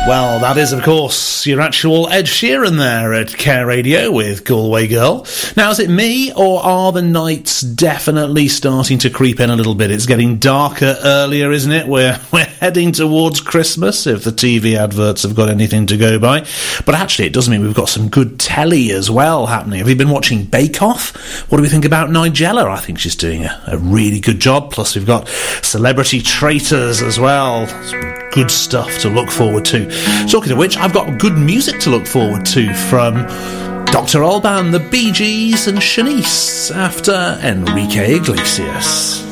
Well, that is, of course, your actual Ed Sheeran there at Care Radio with Galway Girl. Now, is it me, or are the nights definitely starting to creep in a little bit? It's getting darker earlier, isn't it? We're heading towards Christmas, if the TV adverts have got anything to go by. But actually, it does mean we've got some good telly as well happening. Have you been watching Bake Off? What do we think about Nigella? I think she's doing a really good job. Plus, we've got Celebrity Traitors as well. Good stuff to look forward to. Talking of which, I've got good music to look forward to from Dr. Alban, the Bee Gees and Shanice after Enrique Iglesias.